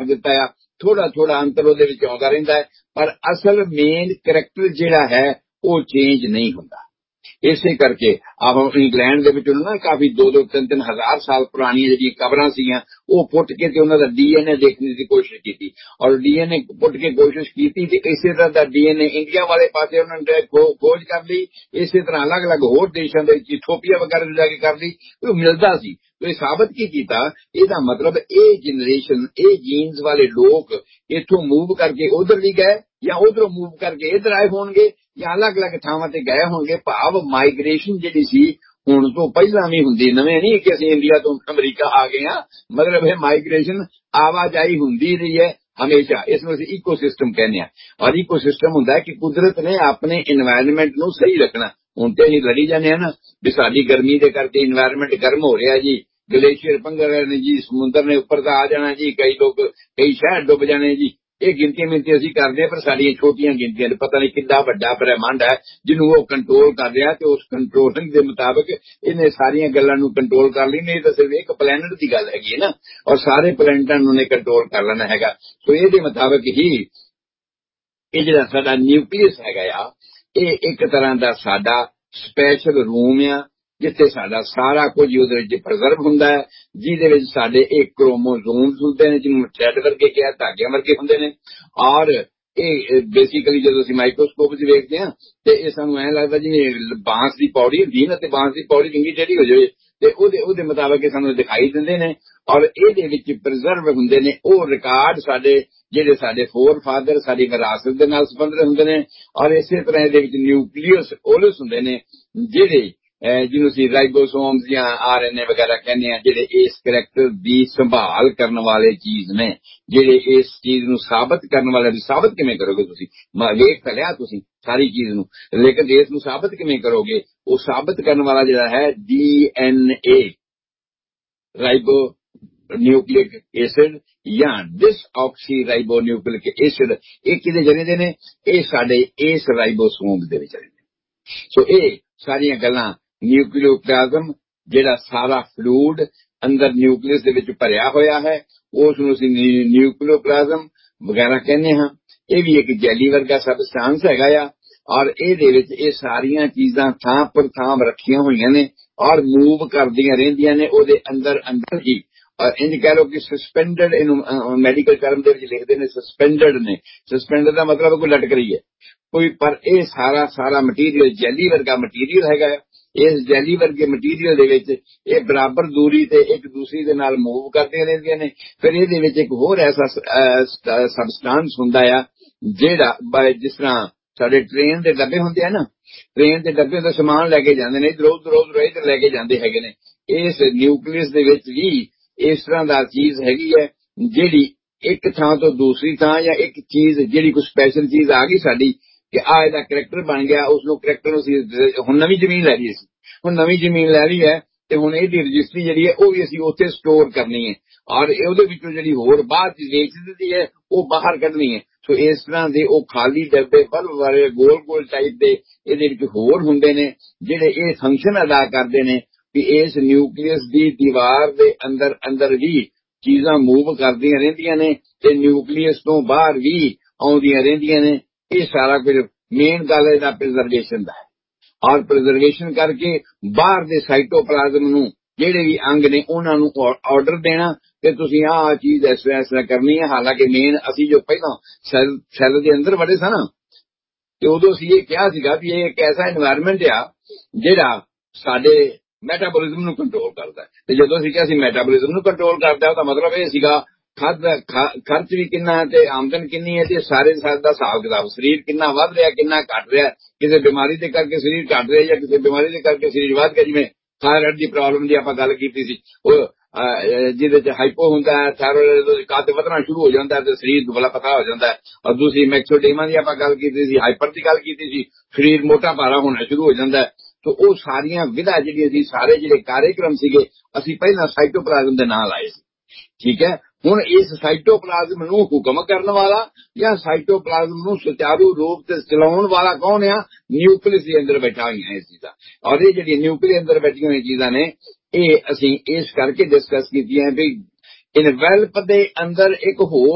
दिता है, थोड़ा थोड़ा अंतर उहदे विच आउंदा रहिंदा है, पर असल मेन करैक्टर जिहड़ा है वो चेंज नहीं हुंदा। इसे करके आप इंग्लैंड दे विच ना काफी 2-2, 3-3 हज़ार साल पुरानी जिहड़ी कबरां सीगियां वो पुट के ते उन्हां दा डीएनए देखने की कोशिश की, और डीएनए पुट के कोशिश की ते इसे तरह दा डीएनए इंडिया वाले पासे उन्होंने खोज कर ली, इसे तरह अलग अलग होर देशों के इथोपिया वगैरह जाके कर ली, तो मिलता सी। तो ये साबित की कीता, इसदा मतलब ये जनरेशन ये जीन्स वाले लोग इथों मूव करके उधर भी गए या उधरों मूव करके इधर आए होंगे या अलग अलग थावां ते गए होंगे। भाव माइग्रेशन जिहड़ी सी हुण तो पहला भी हुंदी, नवें नहीं कि असीं इंडिया तो अमरीका आ गए हां, मतलब है माइग्रेशन आवाजाही हुंदी रही है हमेशा। इसमें असीं इकोसिस्टम कहने हैं, और इकोसिस्टम हुंदा है कि कुदरत ने अपने एनवायरनमेंट नूं सही रखना। हुण ते असीं लड़ी जाने हैं ना भी साडी गर्मी दे करके एनवायरनमेंट गर्म हो रहा जी, ग्लेशियर पंघ रहे ने जी, समुद्र ने उपर दा आ जाना जी, कई शहर डुब जाने जी। ये गिनती मिनती असीं करदे पर साडियां छोटियां गिनतियां, पता नहीं कितना वड्डा ब्रह्मंड है जिन्हों वो कंट्रोल कर रहा, तो उस कंट्रोलिंग के मुताबिक इन्हें सारिया गल्लां कंट्रोल कर ली। नहीं तो सिर्फ एक प्लैनेट की गल हैगी है ना, और सारे प्लैनेटां नूं कंट्रोल कर लेना हैगा। तो ये मुताबिक ही ये जिहड़ा साडा न्यूक्लियस हैगा आ, ये एक तरह का साडा स्पैशल रूम आ जिथे साडा सारा कुछ उहदे विच प्रिजर्व हुंदा है, जिहदे विच साडे एक क्रोमोसोम्स हुंदे ने जिन्होंने थ्रैड वर्गे कहा, धागे वर्गे हुंदे ने। और ये बेसिकली जो असीं माइक्रोस्कोप च वेखदे हां ते इह सानूं ऐ लगदा जिवें बांस की पौड़ी हुंदी ना, ते बांस की पौड़ी चंगी टेढ़ी हो जाए ते उहदे मुताबिक सानूं दिखाई दिंदे ने, और इहदे विच प्रिजर्व हुंदे ने ओ रिकॉर्ड साडे जिहड़े साडे फोर फादर साडी विरासत दे नाल संबंधित हुंदे ने। और इसे तरह इहदे विच न्यूक्लियस ओलस हुंदे ने जिहड़े जिन्हों असीं राइबोसोम्स या आरएनए वगैरह कहने हैं, जिहड़े इस करैक्टर की संभाल करने वाले चीज ने, जिहड़े इस चीज नूं साबित करने वाले। साबित किवें करोगे तुसीं? वेख तां लिया तुसीं सारी चीज नूं, लेकिन इस नूं साबित किवें करोगे? वो साबित करने वाला जिहड़ा है डीएनए, राइबो न्यूक्लिक एसिड या डिसऑक्सी राइबो न्यूक्लिक एसिड, ये किहदे जरिए ने? ये साडे इस राइबोसोम दे विच रहिंदे। सो ये सारियां गल्लां न्यूक्लियोप्लाज्म जिहड़ा सारा फ्लूइड अंदर न्यूक्लियस दे विच भरिया होया है, उस नूं असीं न्यूक्लियोप्लाज्म वगैरह कहने हां। ये भी एक जैली वर्गा सबस्टांस हैगा आ, और इहदे विच ये सारियां चीजां थां पर थां रखियां होईयां ने और मूव करदियां रहिंदियां ने उहदे अंदर अंदर ही। और इंज कह लो कि सस्पेंडेड, इन मैडिकल टर्म दे विच लिखदे ने सस्पेंडेड ने। सस्पेंडेड दा मतलब कोई लटक रही है कोई, पर यह सारा सारा मटीरियल जैली वर्गा मटीरियल हैगा। इस जैली वर्गे मटीरियल दे विच ये बराबर दूरी ते एक दूसरी दे नाल मूव करदियां रहिंदियां ने। फिर इहदे विच एक होर ऐसा सबस्टांस हुंदा आ जिहड़ा जिस तरह साडे ट्रेन दे डब्बे हुंदे आ ना, ट्रेन दे डब्बे तो समान लैके जांदे ने, इधर इधर लैके जांदे हैगे ने। इस न्यूक्लियस दे विच भी इस तरह दा चीज हैगी है जिहड़ी एक थां तो दूसरी थां, या एक चीज जिहड़ी कोई स्पैशल चीज आ गई साडी कि आ इहदा करैक्टर बन गया, उसनूं करैक्टर नूं हुण नवीं जमीन लै ਲਈ असीं, हुण नवीं जमीन लै ਲਈ है ते हुण इहदी रजिस्ट्री जिहड़ी है वो भी असीं उत्थे स्टोर करनी है, और ਉਹਦੇ ਵਿੱਚੋਂ ਜਿਹੜੀ ਹੋਰ ਬਾਅਦ ਚ ਵੇਚ ਦਿੱਤੀ ਹੈ ਉਹ ਬਾਹਰ ਕੱਢਣੀ ਹੈ। ਸੋ ਇਸ ਤਰ੍ਹਾਂ ਦੇ ਉਹ ਖਾਲੀ ਡੱਬੇ ਬਲਬ ਵਾਲੇ ਗੋਲ ਗੋਲ ਟਾਈਪ ਦੇ ਇਹਦੇ ਵਿੱਚ ਹੋਰ ਹੁੰਦੇ ਨੇ ਜਿਹੜੇ ਇਹ ਫੰਕਸ਼ਨ ਅਦਾ ਕਰਦੇ ਨੇ ਕਿ ਇਸ ਨਿਊਕਲੀਅਸ ਦੀ ਦੀਵਾਰ ਦੇ ਅੰਦਰ ਅੰਦਰ ਵੀ ਚੀਜ਼ਾਂ ਮੂਵ ਕਰਦੀਆਂ ਰਹਿੰਦੀਆਂ ਨੇ ਤੇ ਨਿਊਕਲੀਅਸ ਤੋਂ ਬਾਹਰ ਵੀ ਆਉਂਦੀਆਂ ਰਹਿੰਦੀਆਂ ਨੇ। ਇਹ ਸਾਰਾ ਕੁਝ ਮੇਨ ਗੱਲ ਇਹਦਾ ਪ੍ਰੀਜ਼ਰਵੇਸ਼ਨ ਦਾ ਹੈ, और प्रिजर्वेशन करके बाहर दे साइटोप्लाज्म नूं जिहड़े भी अंग ने उन्हां नूं ऑर्डर देना कि तुसीं आह चीज इस तरह करनी है। हालांकि मेन असीं जो पहलां सैल दे अंदर वड़े सन ते उदों असीं ये कहा सीगा भी ये एक ऐसा एनवायरनमेंट आ जिहड़ा साडे मैटाबोलिज्म नूं कंट्रोल करदा है। ते जदों असीं किहा सी मैटाबोलिज्म नूं कंट्रोल करदा है, मतलब ये सीगा खर्च भी किन्ना है ते आमदन किन्नी है ते सारे दा हिसाब किताब, शरीर किन्ना वध रहा किन्ना घट रहा, किसी बीमारी के करके शरीर घट रहा या किसी बीमारी के करके शरीर वध गया। जिवें थायराइड की प्रॉब्लम की आपां गल कीती सी, जिहदे च हाइपो हुंदा है, थायराइड कद वधना शुरू हो जाता है तो शरीर दुबला पतला हो जाता है। और दूसरी मैक्सोडेमा की आपां गल कीती सी, हाइपर की गल कीती सी, शरीर मोटा भारा होना शुरू हो जाता है। तो वो सारियां विधा जिहड़ियां सारे जिहड़े कार्यक्रम सीगे असीं पहलां साइटोप्लाज्म दे नाल आए सी, ठीक है। हुण इस साइटोप्लाज्म नूं हुक्म करने वाला या साइटोप्लाज्म नूं सुचारू रूप से चलाउण वाला कौन है? न्यूक्लियस के अंदर बैठा हुई है चीज़ां। और ये जिहड़ी न्यूक्लियस अंदर बैठी हुई चीज़ां ने ये असीं इस करके डिस्कस कीतियां भी इनवेल्प दे अंदर एक होर